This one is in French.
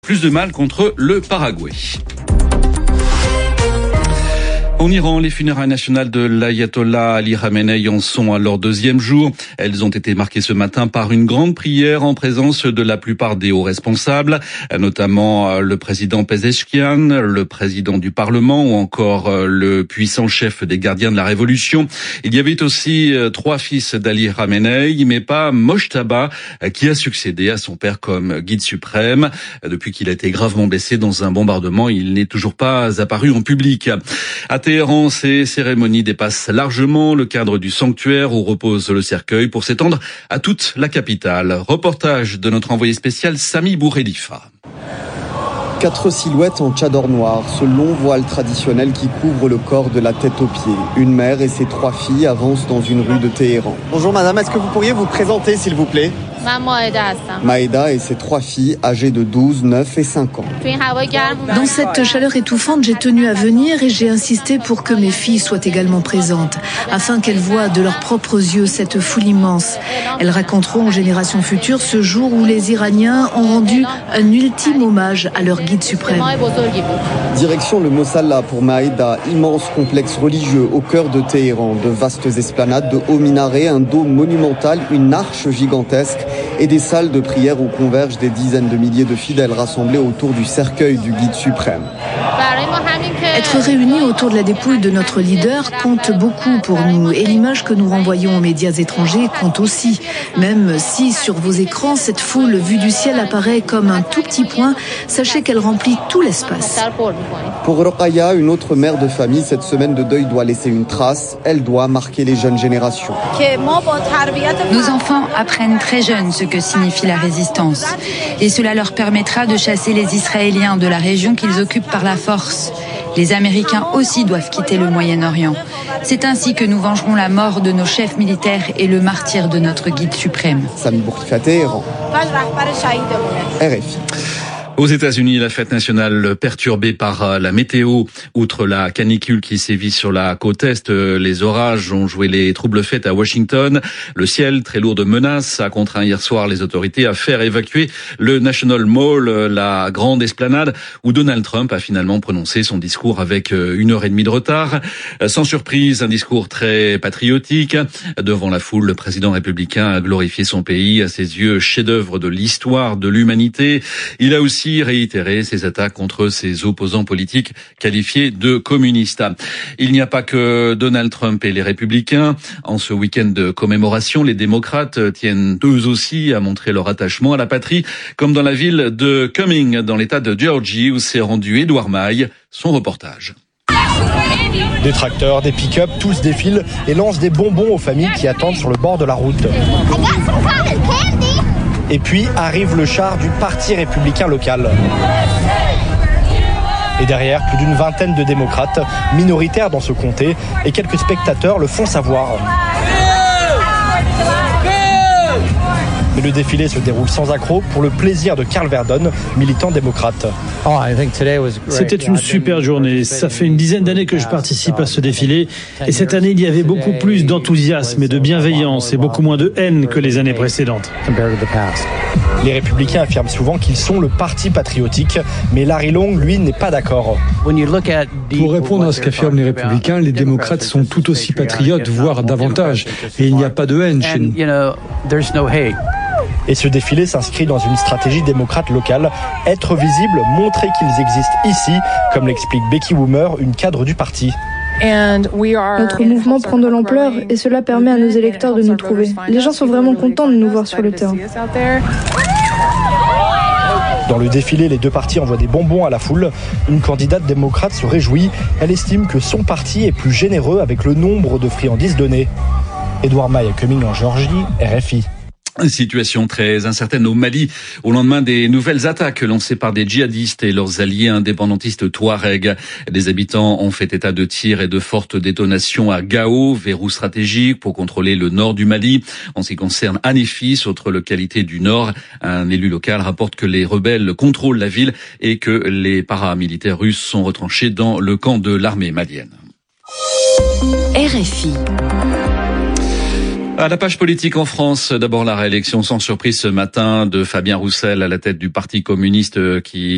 Plus de mal contre le Paraguay. En Iran, les funérailles nationales de l'ayatollah Ali Khamenei en sont à leur deuxième jour. Elles ont été marquées ce matin par une grande prière en présence de la plupart des hauts responsables, notamment le président Pezeshkian, le président du Parlement ou encore le puissant chef des gardiens de la Révolution. Il y avait aussi 3 fils d'Ali Khamenei, mais pas Mojtaba, qui a succédé à son père comme guide suprême. Depuis qu'il a été gravement blessé dans un bombardement, il n'est toujours pas apparu en public. À Téhéran, ces cérémonies dépassent largement le cadre du sanctuaire où repose le cercueil pour s'étendre à toute la capitale. Reportage de notre envoyé spécial Sami Bourredifa. 4 silhouettes en tchador noir, ce long voile traditionnel qui couvre le corps de la tête aux pieds. Une mère et ses 3 filles avancent dans une rue de Téhéran. Bonjour madame, est-ce que vous pourriez vous présenter s'il vous plaît ? Maïda et ses 3 filles âgées de 12, 9 et 5 ans. Dans cette chaleur étouffante, j'ai tenu à venir et j'ai insisté pour que mes filles soient également présentes, afin qu'elles voient de leurs propres yeux cette foule immense. Elles raconteront aux générations futures ce jour où les Iraniens ont rendu un ultime hommage à leur guide suprême. Direction le Mossala pour Maïda, immense complexe religieux au cœur de Téhéran. De vastes esplanades, de hauts minarets, un dôme monumental, une arche gigantesque et des salles de prière où convergent des dizaines de milliers de fidèles rassemblés autour du cercueil du guide suprême. Être réunis autour de la dépouille de notre leader compte beaucoup pour nous et l'image que nous renvoyons aux médias étrangers compte aussi. Même si sur vos écrans, cette foule vue du ciel apparaît comme un tout petit point, sachez qu'elle remplit tout l'espace. Pour Rokhaya, une autre mère de famille, cette semaine de deuil doit laisser une trace. Elle doit marquer les jeunes générations. Nos enfants apprennent très jeunes ce que signifie la résistance. Et cela leur permettra de chasser les Israéliens de la région qu'ils occupent par la force. Les Américains aussi doivent quitter le Moyen-Orient. C'est ainsi que nous vengerons la mort de nos chefs militaires et le martyre de notre guide suprême. Sami Bourredifa, Téhéran. RFI. Aux États-Unis, la fête nationale perturbée par la météo. Outre la canicule qui sévit sur la côte Est, les orages ont joué les troubles fêtes à Washington. Le ciel, très lourd de menaces, a contraint hier soir les autorités à faire évacuer le National Mall, la grande esplanade, où Donald Trump a finalement prononcé son discours avec 1h30 de retard. Sans surprise, un discours très patriotique. Devant la foule, le président républicain a glorifié son pays, à ses yeux chef-d'œuvre de l'histoire de l'humanité. Il a aussi réitéré ses attaques contre ses opposants politiques qualifiés de communistes. Il n'y a pas que Donald Trump et les républicains. En ce week-end de commémoration, les démocrates tiennent eux aussi à montrer leur attachement à la patrie, comme dans la ville de Cumming, dans l'état de Géorgie, où s'est rendu Édouard Maille. Son reportage. Des tracteurs, des pick-up, tous défilent et lancent des bonbons aux familles qui attendent sur le bord de la route. Et puis arrive le char du parti républicain local. Et derrière, plus d'une vingtaine de démocrates, minoritaires dans ce comté, et quelques spectateurs le font savoir. Mais le défilé se déroule sans accroc pour le plaisir de Carl Verdon, militant démocrate. C'était une super journée. Ça fait une dizaine d'années que je participe à ce défilé. Et cette année, il y avait beaucoup plus d'enthousiasme et de bienveillance et beaucoup moins de haine que les années précédentes. Les républicains affirment souvent qu'ils sont le parti patriotique, mais Larry Long, lui, n'est pas d'accord. Pour répondre à ce qu'affirment les républicains, les démocrates sont tout aussi patriotes, voire davantage. Et il n'y a pas de haine chez nous. Et ce défilé s'inscrit dans une stratégie démocrate locale, être visible, montrer qu'ils existent ici, comme l'explique Becky Woomer, une cadre du parti. Notre mouvement prend de l'ampleur et cela permet à nos électeurs de nous trouver. Les gens sont vraiment contents de nous voir sur le terrain. Dans le défilé, les 2 partis envoient des bonbons à la foule. Une candidate démocrate se réjouit. Elle estime que son parti est plus généreux avec le nombre de friandises données. Édouard Maille à Cumming en Géorgie, RFI. Situation très incertaine au Mali, au lendemain des nouvelles attaques lancées par des djihadistes et leurs alliés indépendantistes touaregs. Des habitants ont fait état de tirs et de fortes détonations à Gao, verrou stratégique pour contrôler le nord du Mali. En ce qui concerne Anéfis, autre localité du nord, un élu local rapporte que les rebelles contrôlent la ville et que les paramilitaires russes sont retranchés dans le camp de l'armée malienne. RFI. À la page politique en France, d'abord la réélection sans surprise ce matin de Fabien Roussel à la tête du Parti communiste qui